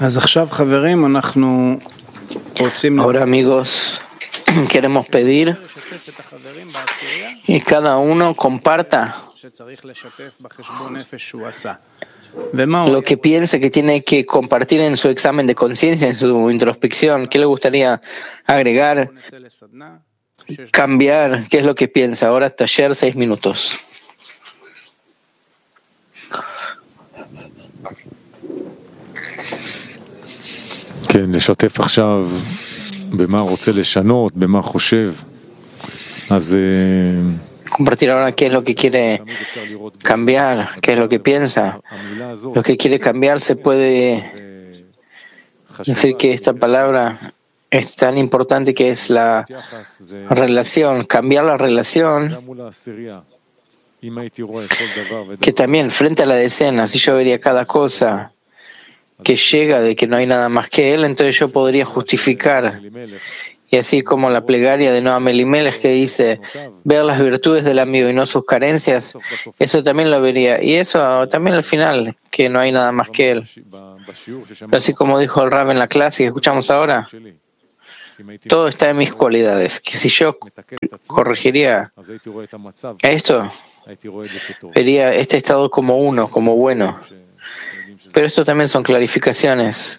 Ahora, amigos, queremos pedir que cada uno comparta lo que piensa que tiene que compartir en su examen de conciencia, en su introspección. ¿Qué le gustaría agregar, cambiar? ¿Qué es lo que piensa? Ahora, taller 6 minutos. כן, לשתף עכשיו במה רוצה לשנות, במה חושב. אז compartir ahora qué es lo que quiere cambiar, qué es lo que piensa. Lo que quiere cambiar se puede decir que esta palabra es tan importante que es la relación, cambiar la relación, que también frente a la decena, si yo vería cada cosa que llega de que no hay nada más que él, entonces yo podría justificar. Y así como la plegaria de Noam Elimelech que dice ver las virtudes del amigo y no sus carencias, eso también lo vería. Y eso también al final, que no hay nada más que él. Pero así como dijo el Rab en la clase que escuchamos ahora, todo está en mis cualidades, que si yo corregiría esto, vería este estado como uno, como bueno. Pero esto también son clarificaciones.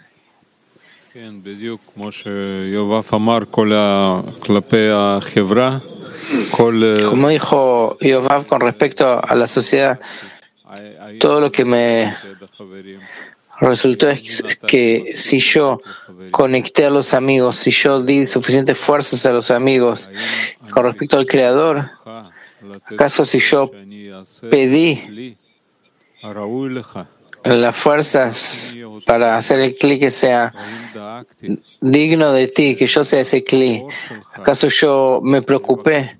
Como dijo Yovav con respecto a la sociedad, todo lo que me resultó es que si yo conecté a los amigos, si yo di suficientes fuerzas a los amigos con respecto al Creador, ¿acaso si yo pedí las fuerzas para hacer el clic que sea digno de ti, que yo sea ese clic? ¿Acaso yo me preocupé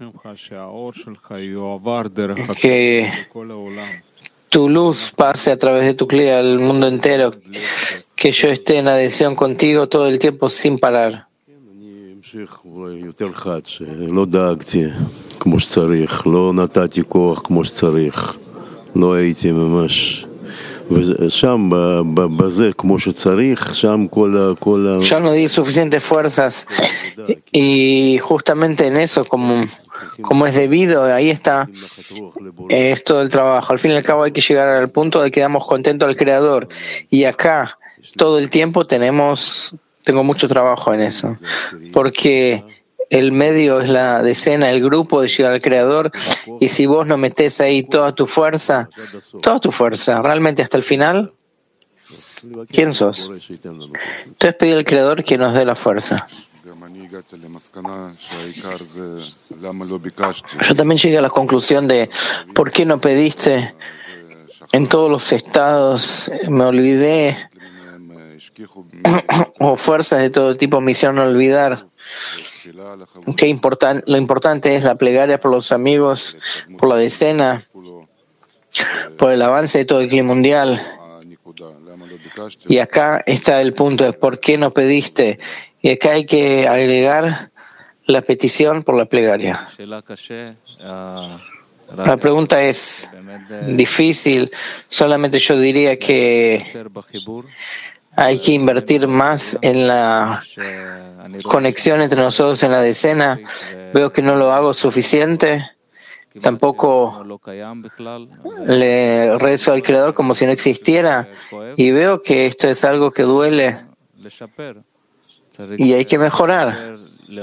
que tu luz pase a través de tu clic al mundo entero, que yo esté en adhesión contigo todo el tiempo sin parar? Yo no di suficientes fuerzas y justamente en eso, como es debido, ahí está, es todo el trabajo. Al fin y al cabo hay que llegar al punto de que damos contento al Creador, y acá todo el tiempo tengo mucho trabajo en eso, porque el medio es la decena, el grupo de llegar al Creador, y si vos no metés ahí toda tu fuerza, realmente hasta el final, ¿quién sos? Entonces pedí al Creador que nos dé la fuerza. Yo también llegué a la conclusión de ¿por qué no pediste en todos los estados? Me olvidé, o fuerzas de todo tipo me hicieron olvidar. Lo importante es la plegaria por los amigos, por la decena, por el avance de todo el clima mundial. Y acá está el punto de por qué no pediste. Y acá hay que agregar la petición por la plegaria. La pregunta es difícil. Solamente yo diría que hay que invertir más en la conexión entre nosotros en la decena. Veo que no lo hago suficiente. Tampoco le rezo al Creador como si no existiera. Y veo que esto es algo que duele. Y hay que mejorar.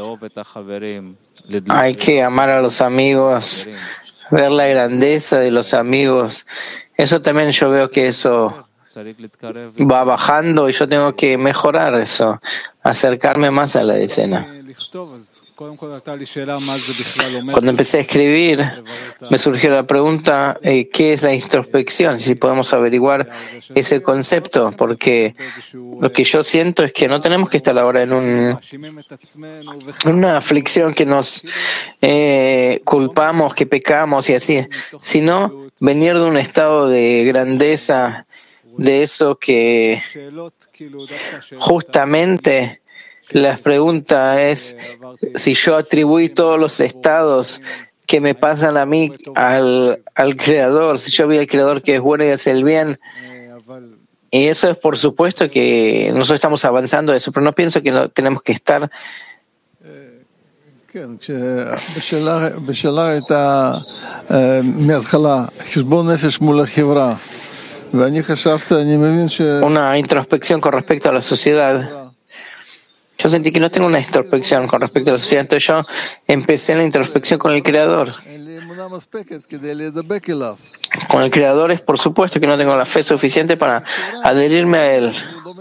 Hay que amar a los amigos, ver la grandeza de los amigos. Eso también yo veo que eso va bajando y yo tengo que mejorar eso, acercarme más a la decena. Cuando empecé a escribir, me surgió la pregunta, ¿qué es la introspección? Si podemos averiguar ese concepto, porque lo que yo siento es que no tenemos que estar ahora en una aflicción que nos culpamos, que pecamos y así, sino venir de un estado de grandeza, de eso que justamente la pregunta es si yo atribuí todos los estados que me pasan a mí al Creador, si yo vi al Creador que es bueno y hace el bien, Y eso es por supuesto que nosotros estamos avanzando a eso, pero no pienso que no tenemos que estar. בשאלה הייתה מההתחלה חשבון נפש מול החברה ואני חשבתי, אני מבין Una introspección con respecto a la sociedad. Yo sentí que no tengo una introspección con respecto a la sociedad, entonces yo empecé la introspección con el Creador. Con el Creador es por supuesto que no tengo la fe suficiente para adherirme a Él.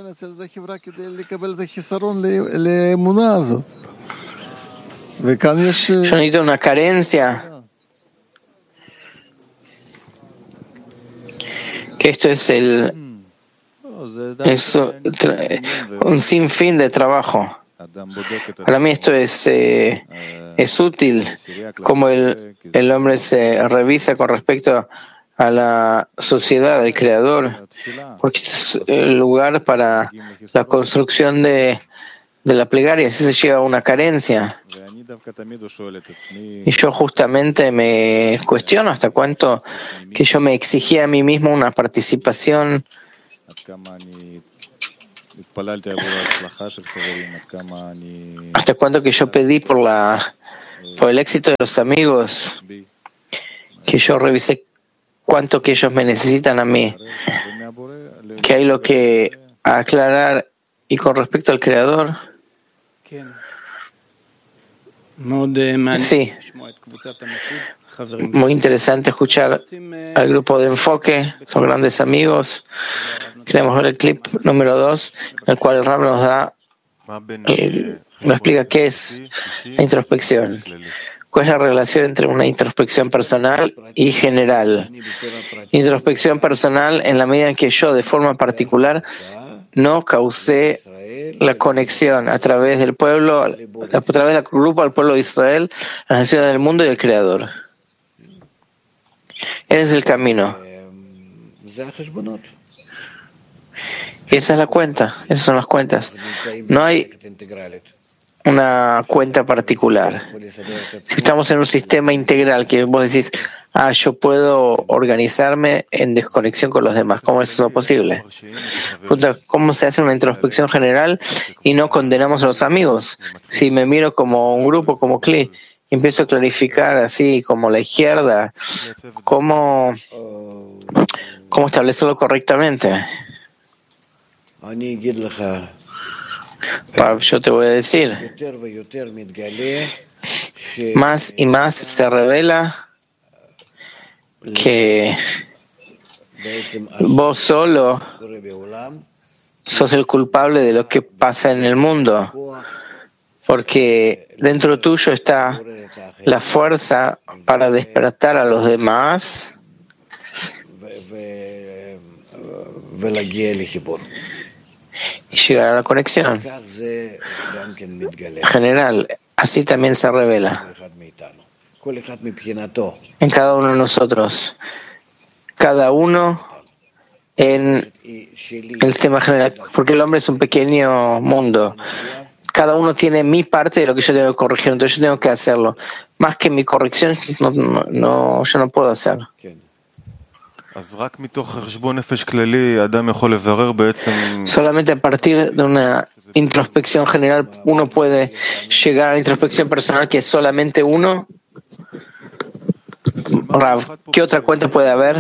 Yo necesito una carencia. Que esto es un sinfín de trabajo. Para mí esto es útil, como el hombre se revisa con respecto a la sociedad del Creador, porque es el lugar para la construcción de la plegaria, así se llega a una carencia. Y yo justamente me cuestiono hasta cuánto que yo me exigía a mí mismo una participación, hasta cuánto que yo pedí por el éxito de los amigos, que yo revisé cuánto que ellos me necesitan a mí, que hay lo que aclarar. Y con respecto al Creador, sí, muy interesante escuchar al grupo de enfoque, son grandes amigos. Queremos ver el clip número 2, en el cual el Rab nos explica qué es la introspección. ¿Cuál es la relación entre una introspección personal y general? Introspección personal en la medida en que yo, de forma particular, no causé la conexión a través del pueblo, a través del grupo al pueblo de Israel, a las naciones del mundo y el Creador. Ese es el camino. Y esa es la cuenta, esas son las cuentas. No hay una cuenta particular. Si estamos en un sistema integral que vos decís, yo puedo organizarme en desconexión con los demás, ¿cómo es eso posible? ¿Cómo se hace una introspección general y no condenamos a los amigos? Si me miro como un grupo, como Kli, y empiezo a clarificar así como la izquierda, ¿cómo establecerlo correctamente? Yo te voy a decir, más y más se revela que vos solo sos el culpable de lo que pasa en el mundo, porque dentro tuyo está la fuerza para despertar a los demás y llegar a la conexión general. Así también se revela en cada uno de nosotros, cada uno en el tema general, porque el hombre es un pequeño mundo. Cada uno tiene mi parte de lo que yo tengo que corregir, entonces yo tengo que hacerlo. Más que mi corrección, yo no puedo hacer. Solamente a partir de una introspección general uno puede llegar a la introspección personal, que es solamente uno. Rav, ¿qué otra cuenta puede haber?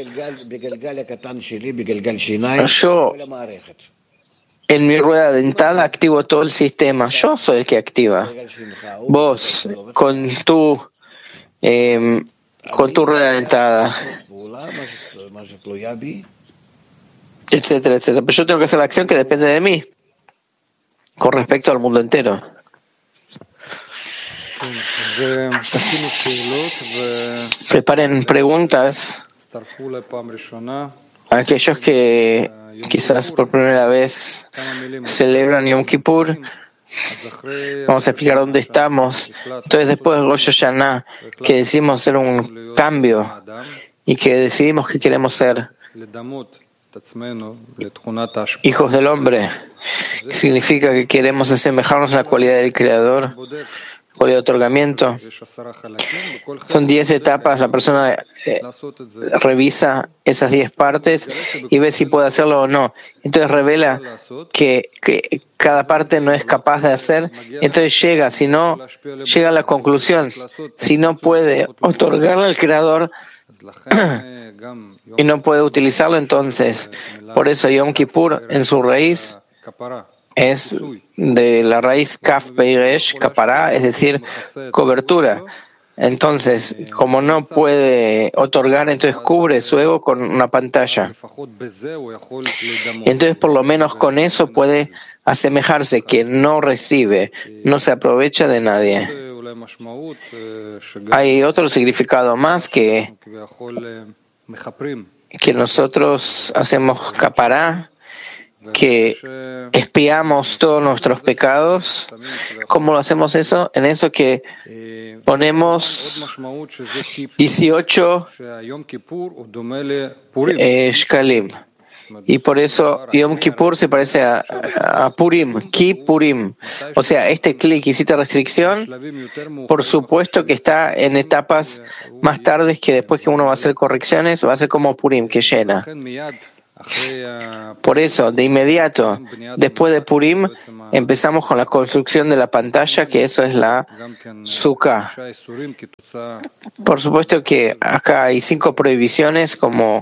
Yo, en mi rueda dentada, activo todo el sistema. Yo soy el que activa. Vos, con tu rueda dentada, etcétera, etcétera. Pero yo tengo que hacer la acción que depende de mí, con respecto al mundo entero. Preparen preguntas a aquellos que quizás por primera vez celebran Yom Kippur. Vamos a explicar dónde estamos. Entonces, después de Rosh Hashanah, que decidimos hacer un cambio y que decidimos que queremos ser hijos del hombre, que significa que queremos asemejarnos a la cualidad del Creador. o de otorgamiento. Son 10 etapas, la persona revisa esas 10 partes y ve si puede hacerlo o no. Entonces revela que cada parte no es capaz de hacer, entonces llega a la conclusión, si no puede otorgarle al Creador y no puede utilizarlo, entonces, por eso Yom Kippur en su raíz es de la raíz Kaf Peiresh, Kapará, es decir, cobertura. Entonces, como no puede otorgar, entonces cubre su ego con una pantalla. Entonces, por lo menos con eso puede asemejarse, que no recibe, no se aprovecha de nadie. Hay otro significado más que nosotros hacemos Kapará, que expiamos todos nuestros pecados. ¿Cómo lo hacemos eso? En eso que ponemos 18 shkalim. Y por eso Yom Kippur se parece a Purim, Ki Purim. O sea, este clic y cita restricción, por supuesto que está en etapas más tardes, que después que uno va a hacer correcciones, va a ser como Purim, que llena. Por eso, de inmediato, después de Purim, empezamos con la construcción de la pantalla, que eso es la Sukkah. Por supuesto que acá hay 5 prohibiciones, como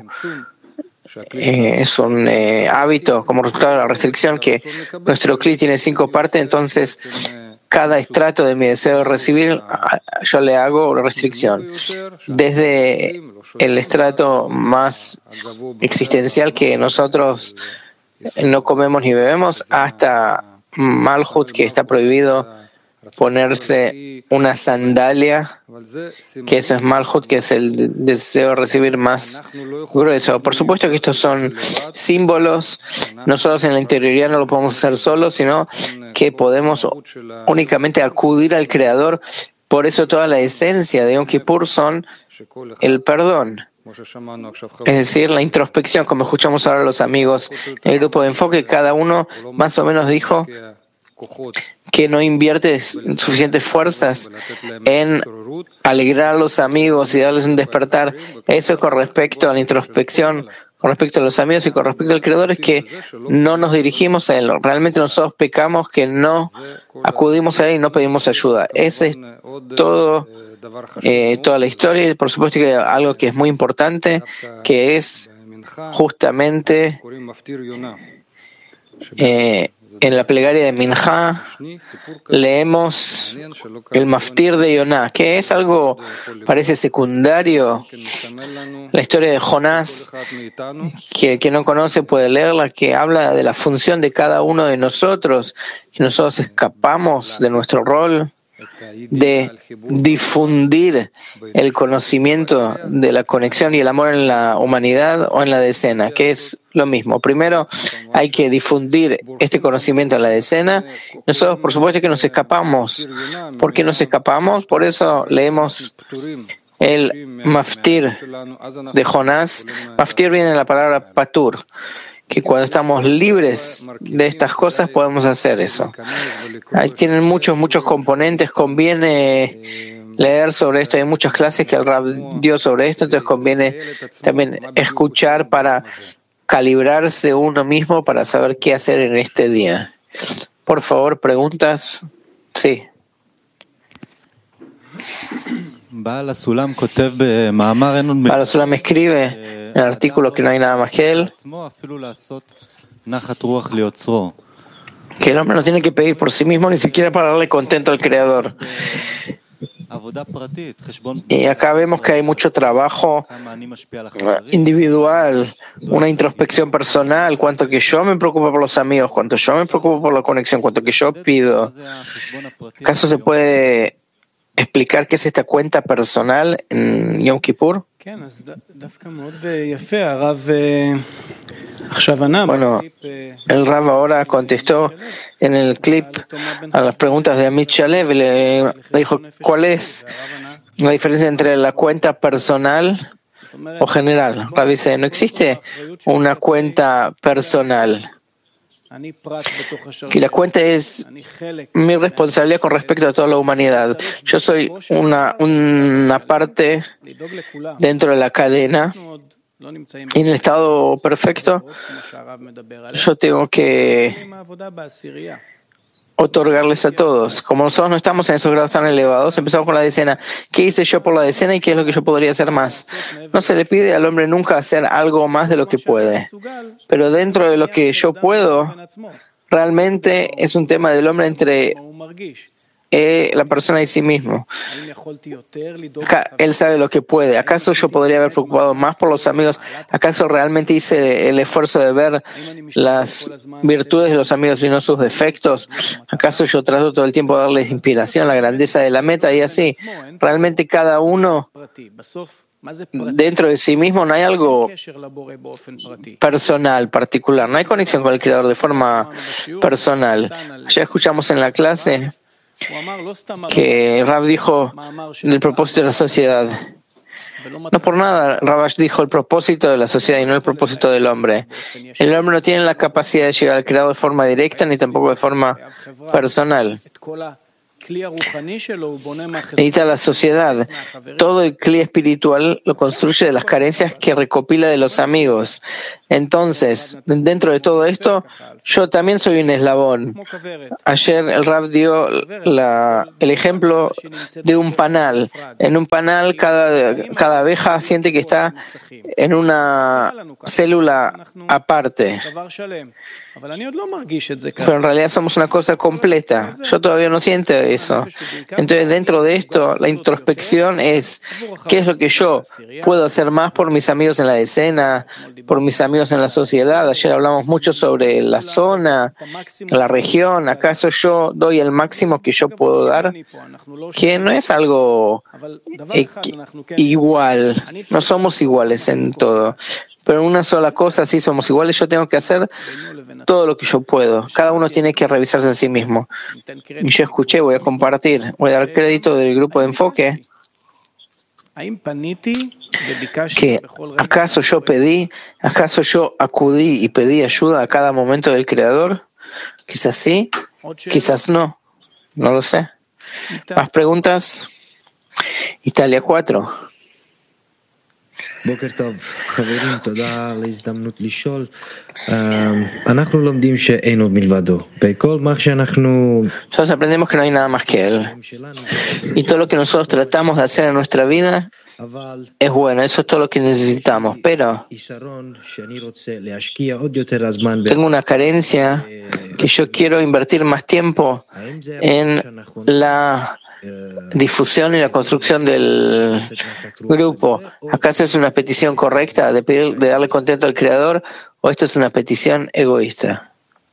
es un hábito, como resultado de la restricción, que nuestro cli tiene 5 partes, entonces cada estrato de mi deseo de recibir, yo le hago restricción. Desde el estrato más existencial, que nosotros no comemos ni bebemos, hasta Malhut, que está prohibido ponerse una sandalia, que eso es Malhut, que es el deseo de recibir más grueso. Por supuesto que estos son símbolos. Nosotros en la interioridad no lo podemos hacer solos, sino que podemos únicamente acudir al Creador. Por eso toda la esencia de Yom Kippur son el perdón, es decir, la introspección, como escuchamos ahora los amigos en el grupo de enfoque. Cada uno más o menos dijo que no invierte suficientes fuerzas en alegrar a los amigos y darles un despertar. Eso es con respecto a la introspección, con respecto a los amigos, y con respecto al Creador es que no nos dirigimos a Él. Realmente nosotros pecamos que no acudimos a Él y no pedimos ayuda. Ese es todo, toda la historia. Y por supuesto que hay algo que es muy importante, que es justamente en la plegaria de Minjá leemos el Maftir de Yoná, que es algo, parece secundario. La historia de Jonás, que el que no conoce puede leerla, que habla de la función de cada uno de nosotros, que nosotros escapamos de nuestro rol de difundir el conocimiento de la conexión y el amor en la humanidad o en la decena, que es lo mismo. Primero hay que difundir este conocimiento en la decena. Nosotros, por supuesto, que nos escapamos. ¿Por qué nos escapamos? Por eso leemos el Maftir de Jonás. Maftir viene de la palabra patur, que cuando estamos libres de estas cosas podemos hacer eso. Ahí tienen muchos componentes, conviene leer sobre esto, hay muchas clases que el Rab dio sobre esto, entonces conviene también escuchar para calibrarse uno mismo para saber qué hacer en este día. Por favor, preguntas. Sí. Baal Sulam escribe en el artículo que no hay nada más que él, que el hombre no tiene que pedir por sí mismo ni siquiera para darle contento al Creador. Y acá vemos que hay mucho trabajo individual, una introspección personal, cuánto que yo me preocupo por los amigos, cuánto yo me preocupo por la conexión, cuánto que yo pido. ¿Acaso se puede explicar qué es esta cuenta personal en Yom Kippur? Bueno, el Rav ahora contestó en el clip a las preguntas de Amit Shalev y le dijo cuál es la diferencia entre la cuenta personal o general. Rav dice, no existe una cuenta personal. que la cuenta es mi responsabilidad con respecto a toda la humanidad. Yo soy una parte dentro de la cadena. Y en el estado perfecto, yo tengo que otorgarles a todos. Como nosotros no estamos en esos grados tan elevados, empezamos con la decena. ¿Qué hice yo por la decena y qué es lo que yo podría hacer más? No se le pide al hombre nunca hacer algo más de lo que puede. Pero dentro de lo que yo puedo, realmente es un tema del hombre entre la persona y sí mismo. Él sabe lo que puede. ¿Acaso yo podría haber preocupado más por los amigos? ¿Acaso realmente hice el esfuerzo de ver las virtudes de los amigos y no sus defectos? ¿Acaso yo trato todo el tiempo de darles inspiración, la grandeza de la meta y así? Realmente cada uno dentro de sí mismo no hay algo personal, particular. No hay conexión con el Creador de forma personal. Ya escuchamos en la clase que Rav dijo del propósito de la sociedad. No por nada Rabash dijo el propósito de la sociedad y no el propósito del hombre. El hombre no tiene la capacidad de llegar al Creador de forma directa ni tampoco de forma personal. Necesita la sociedad. Todo el cli espiritual lo construye de las carencias que recopila de los amigos. Entonces, dentro de todo esto, yo también soy un eslabón. Ayer el Rav dio el ejemplo de un panal. En un panal, cada abeja siente que está en una célula aparte. Pero en realidad somos una cosa completa. Yo todavía no siento eso. Entonces, dentro de esto, la introspección es ¿qué es lo que yo puedo hacer más por mis amigos en la decena, por mis amigos en la sociedad? Ayer hablamos mucho sobre la zona, la región. ¿Acaso yo doy el máximo que yo puedo dar? Que no es algo igual. No somos iguales en todo. Pero una sola cosa, sí somos iguales. Yo tengo que hacer todo lo que yo puedo. Cada uno tiene que revisarse a sí mismo. Y yo escuché, voy a compartir, voy a dar crédito del grupo de enfoque, que ¿acaso yo pedí, acaso yo acudí y pedí ayuda a cada momento del Creador? Quizás sí, quizás no. No lo sé. ¿Más preguntas? Italia 4. בוקר טוב, חברים, תודה על ההזדמנות לשאול. אנחנו לומדים שאין עוד מלבדו. בכל מה שאנחנו... Nosotros aprendemos que no hay nada más que Él. Y todo lo que nosotros tratamos de hacer en nuestra vida es bueno, eso es todo lo que necesitamos. Pero tengo una carencia que yo quiero invertir más tiempo en la difusión y la construcción del grupo. ¿Acaso es una petición correcta de darle contento al Creador o esto es una petición egoísta?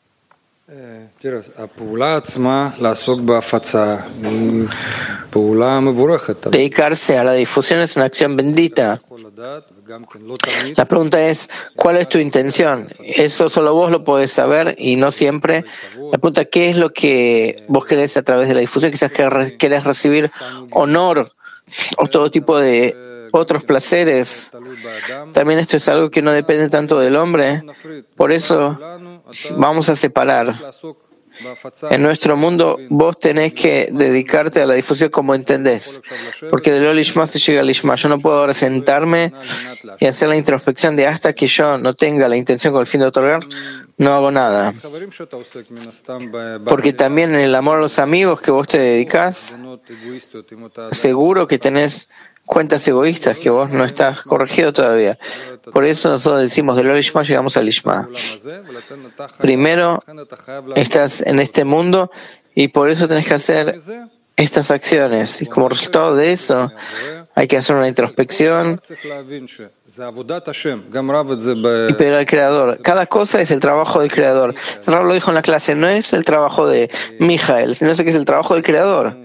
Dedicarse a la difusión es una acción bendita. La pregunta es, ¿cuál es tu intención? Eso solo vos lo podés saber y no siempre. La pregunta, ¿qué es lo que vos querés a través de la difusión? Quizás querés recibir honor o todo tipo de otros placeres. También esto es algo que no depende tanto del hombre. Por eso vamos a separar. En nuestro mundo, vos tenés que dedicarte a la difusión como entendés, porque de lo lishma se llega al lishma. Yo no puedo ahora sentarme y hacer la introspección de hasta que yo no tenga la intención con el fin de otorgar, no hago nada. Porque también en el amor a los amigos que vos te dedicás, seguro que tenés cuentas egoístas que vos no estás corregido todavía. Por eso nosotros decimos de lo lishma llegamos al lishma. Primero estás en este mundo y por eso tenés que hacer estas acciones. Y como resultado de eso hay que hacer una introspección y pedir al Creador. Cada cosa es el trabajo del Creador. Rav lo dijo en la clase, no es el trabajo de Mijael, sino que es el trabajo del Creador.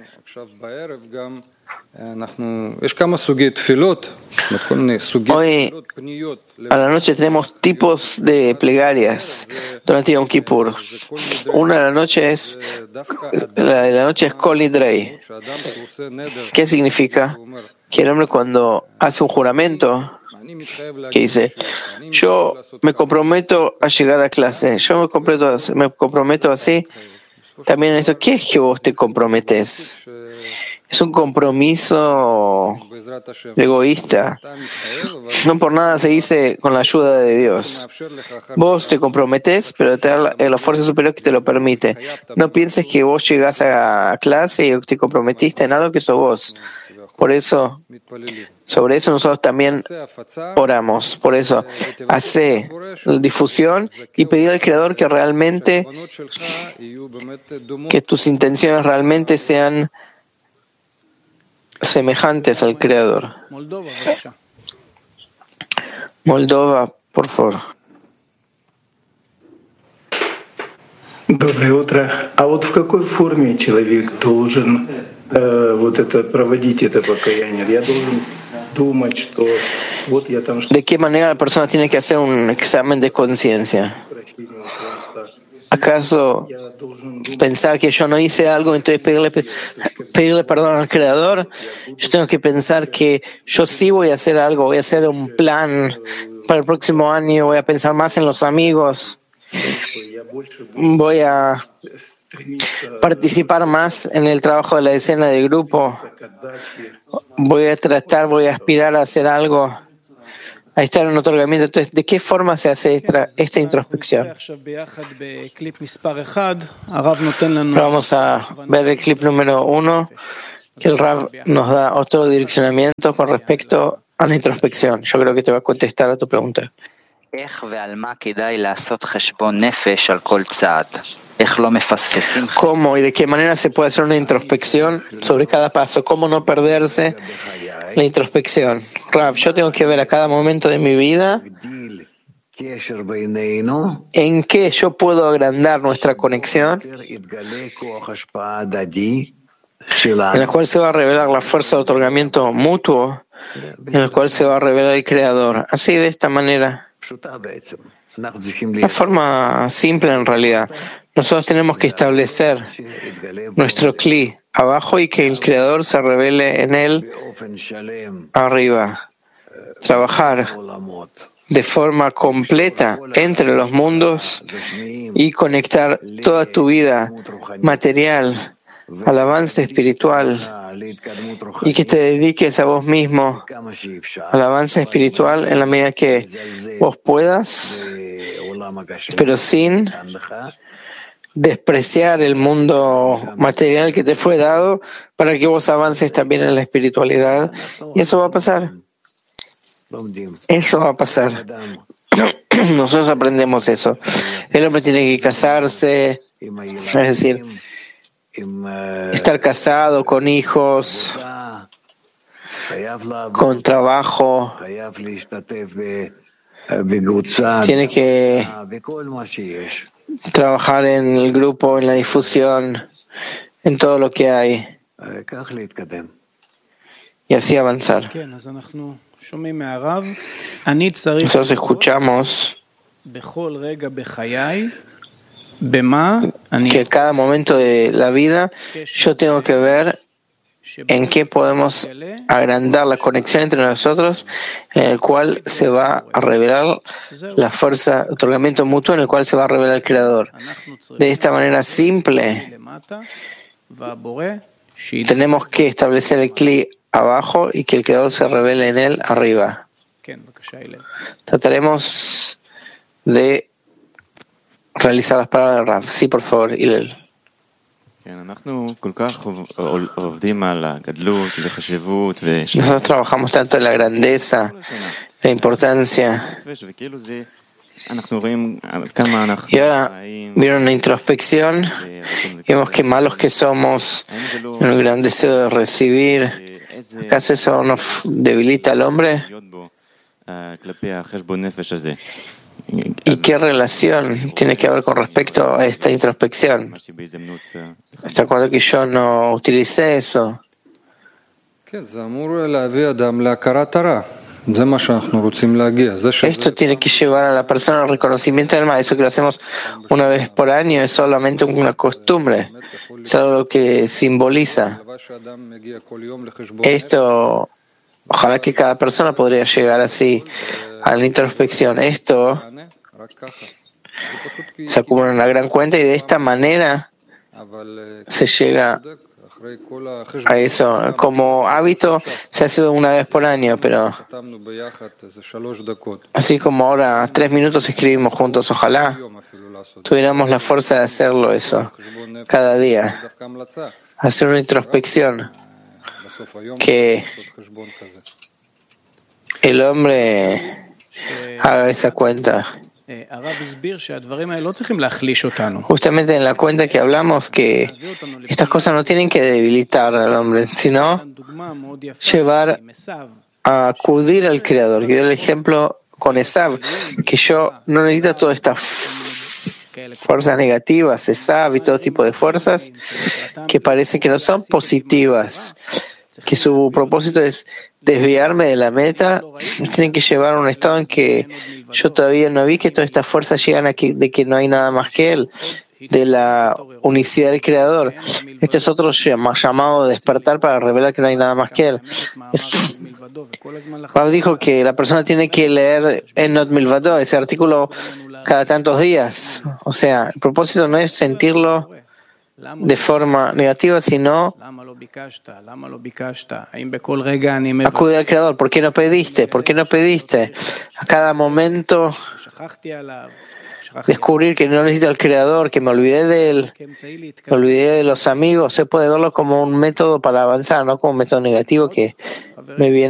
Hoy a la noche tenemos tipos de plegarias durante Yom Kippur. Una de la noche es Kol Nidrei. ¿Qué significa? Que el hombre cuando hace un juramento que dice, yo me comprometo a llegar a clase, yo me comprometo así. También en esto, ¿qué es que vos te comprometes? Es un compromiso egoísta. No por nada se dice con la ayuda de Dios. Vos te comprometés, pero te da la fuerza superior que te lo permite. No pienses que vos llegás a clase y te comprometiste en algo que sos vos. Por eso, sobre eso nosotros también oramos. Por eso, hace difusión y pedir al Creador que realmente, que tus intenciones realmente sean semejantes al Creador. Moldova, por favor. Доброе утро. А вот в какой форме человек должен проводить это покаяние? Я должен думать, что вот я там... ¿De qué manera la persona tiene que hacer un examen de conciencia? ¿Acaso pensar que yo no hice algo, entonces pedirle perdón al Creador? Yo tengo que pensar que yo sí voy a hacer algo, voy a hacer un plan para el próximo año, voy a pensar más en los amigos, voy a participar más en el trabajo de la escena del grupo, voy a aspirar a hacer algo, a estar en otorgamiento. Entonces, ¿de qué forma se hace esta introspección? Vamos a ver el clip número 1, que el Rav nos da otro direccionamiento con respecto a la introspección. Yo creo que te va a contestar a tu pregunta. ¿Cómo y de qué manera se puede hacer una introspección sobre cada paso? ¿Cómo no perderse la introspección? Rav, yo tengo que ver a cada momento de mi vida en qué yo puedo agrandar nuestra conexión, en la cual se va a revelar la fuerza de otorgamiento mutuo, en el cual se va a revelar el Creador. Así, de esta manera. La forma simple en realidad. Nosotros tenemos que establecer nuestro Kli abajo y que el Creador se revele en él arriba. Trabajar de forma completa entre los mundos y conectar toda tu vida material al avance espiritual y que te dediques a vos mismo al avance espiritual en la medida que vos puedas, pero sin despreciar el mundo material que te fue dado para que vos avances también en la espiritualidad. Y eso va a pasar. Eso va a pasar. Nosotros aprendemos eso. El hombre tiene que casarse, es decir, estar casado, con hijos, con trabajo, tiene que trabajar en el grupo, en la difusión, en todo lo que hay, y así avanzar. Nosotros escuchamos que cada momento de la vida yo tengo que ver en qué podemos agrandar la conexión entre nosotros, en el cual se va a revelar la fuerza, otorgamiento mutuo, en el cual se va a revelar el Creador. De esta manera simple, tenemos que establecer el Kli abajo y que el Creador se revele en él arriba. Trataremos de realizar las palabras del Rav. Sí, por favor, Hillel. Nosotros trabajamos tanto en la grandeza, la importancia. Y ahora vieron una introspección y vemos que malos que somos, en el gran deseo de recibir. ¿Acaso eso nos debilita al hombre? ¿Y qué relación tiene que haber con respecto a esta introspección? ¿Hasta cuándo que yo no utilicé eso? Esto tiene que llevar a la persona al reconocimiento del mal. Eso que lo hacemos una vez por año es solamente una costumbre, es algo que simboliza. Esto Ojalá que cada persona podría llegar así a la introspección. Esto se acumula en una gran cuenta y de esta manera se llega a eso. Como hábito se hace una vez por año, pero así como ahora 3 minutos escribimos juntos, ojalá tuviéramos la fuerza de hacerlo eso cada día. Hacer una introspección, que el hombre haga esa cuenta. Justamente en la cuenta que hablamos que estas cosas no tienen que debilitar al hombre, sino llevar a acudir al Creador. Yo doy el ejemplo con Esav, que yo no necesito todas estas fuerzas negativas, Esav y todo tipo de fuerzas que parecen que no son positivas, que su propósito es desviarme de la meta. Tienen que llevar a un estado en que yo todavía no vi que todas estas fuerzas llegan aquí, de que no hay nada más que Él, de la unicidad del Creador. Este es otro llamado de despertar para revelar que no hay nada más que Él. Rab dijo que la persona tiene que leer Enot Milvado, ese artículo, cada tantos días. O sea, el propósito no es sentirlo de forma negativa, sino acude al Creador. ¿Por qué no pediste? ¿Por qué no pediste? A cada momento descubrir que no necesito al Creador, que me olvidé de Él, me olvidé de los amigos. Se puede verlo como un método para avanzar, no como un método negativo que me viene